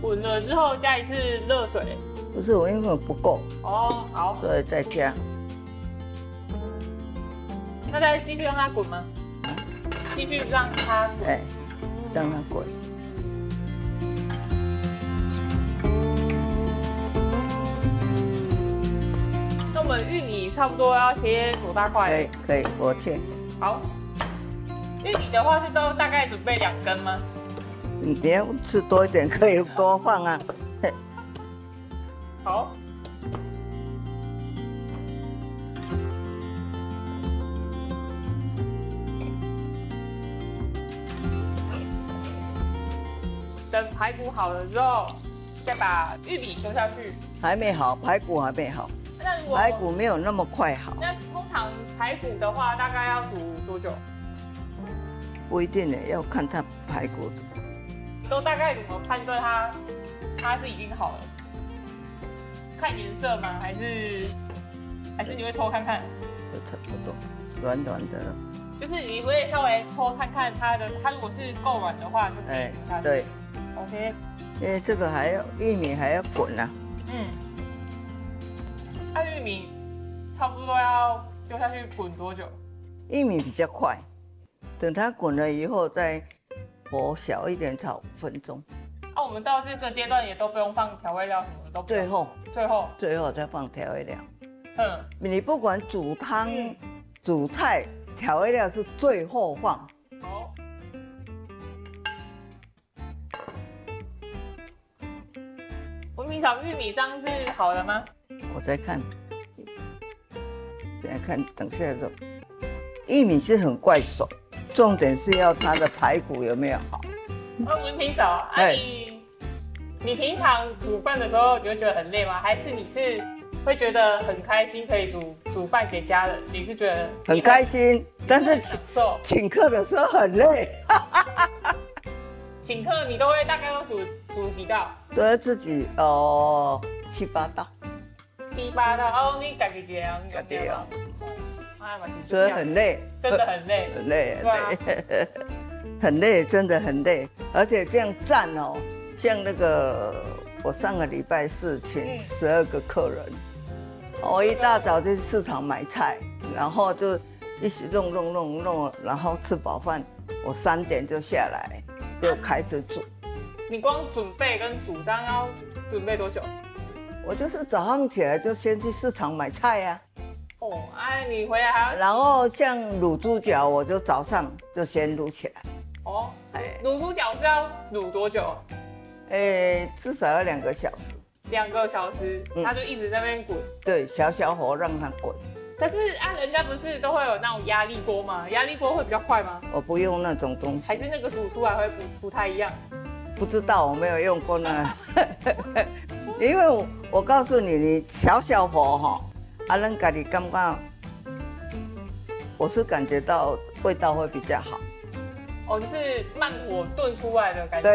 滚了之后加一次热水。 不是我因为不够， 哦，好， 所以再加。 那再继续让它滚吗？继续让它滚。 哎，让它滚。 那我们玉米差不多要切多大块？ 可以，我切。 好。玉米的话是都大概准备2根吗？ 你要吃多一点，可以多放啊。 好。等排骨好了之后，再把玉米丢下去。 还没好，排骨还没好。 那如果排骨没有那么快好。 那通常排骨的话，大概要煮多久？ 不一定呢，要看它排骨怎么。 都大概怎么判断它是已经好了？看颜色吗？还是你会抽看看？ 就差不多，软软的了。 就是你会稍微抽看看它如果是够软的话，就可以丢下去。 对 ，OK。 因为这个玉米还要滚啊。 那玉米差不多要丢下去滚多久？ 玉米比较快，等它滚了以后再火小一点，炒5分钟。 我们到这个阶段也都不用放调味料什么的，都不用。最后再放调味料。 嗯， 你不管煮汤、煮菜，调味料是最后放。 好。文明炒玉米这样是好了吗？ 我再看，现在看，等下肉。玉米是很快熟，重点是要它的排骨有没有好。 文平嫂，你平常煮饭的时候，你会觉得很累吗？还是你是会觉得很开心，可以煮饭给家人？你是觉得很开心，但是享受请客的时候很累。 请客你都会大概都煮几道？ 都要自己7、8道。 7、8道哦，你自己这样， 自己哦。 所以很累， 真的很累， 很累， 对啊， 很累，真的很累，而且这样站哦，像那个我上个礼拜4请12个客人，我一大早就去市场买菜，然后就一起弄，然后吃饱饭，我3点就下来，就开始煮。 你光准备跟煮这样要准备多久？ 我就是早上起来就先去市场买菜呀。 你回来还要。 然后像卤猪脚，我就早上就先卤起来。 卤猪脚是要卤多久？ 至少要2个小时。 2个小时，它就一直在那边滚。对， 小火让它滚。 可是人家不是都会有那种压力锅吗？压力锅会比较快吗？ 我不用那种东西。 还是那个煮出来会不太一样？ 不知道，我没有用过那。因为我告诉你，你小火哈，咱家己感觉，我是感觉到味道会比较好。 就是慢火炖出来的感觉。